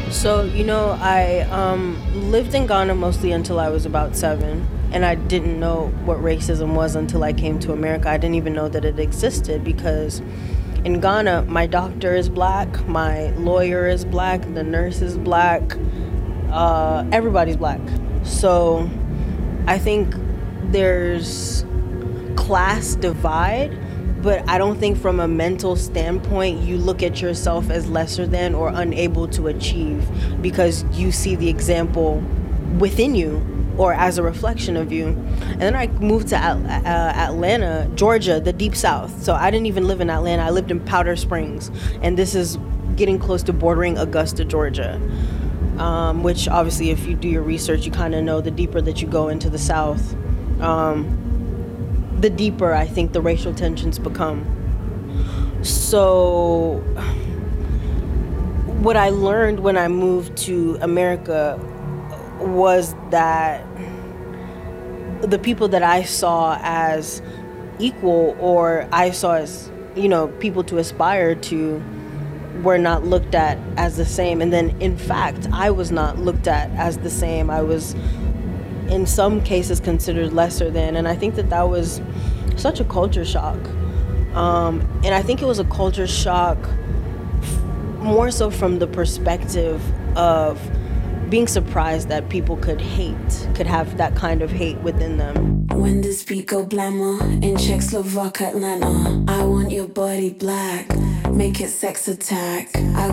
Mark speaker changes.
Speaker 1: So, I lived in Ghana mostly until I was about 7. And I didn't know what racism was until I came to America. I didn't even know that it existed because in Ghana, my doctor is black, my lawyer is black, the nurse is black, everybody's black. So I think there's class divide, but I don't think from a mental standpoint you look at yourself as lesser than or unable to achieve because you see the example within you or as a reflection of you. And then I moved to Atlanta, Georgia, the deep south. So I didn't even live in Atlanta. I lived in Powder Springs, and this is getting close to bordering Augusta, Georgia. Which obviously, if you do your research, you kind of know the deeper that you go into the south, the deeper I think the racial tensions become. So what I learned when I moved to America was that the people that I saw as equal or I saw as, people to aspire to were not looked at as the same. And then, in fact, I was not looked at as the same. I was, in some cases, considered lesser than. And I think that was such a culture shock. And I think it was a culture shock more so from the perspective of being surprised that people could have that kind of hate within them.
Speaker 2: When this beat go blammer in Czechoslovak Atlanta, I want your body black, make it sex attack. I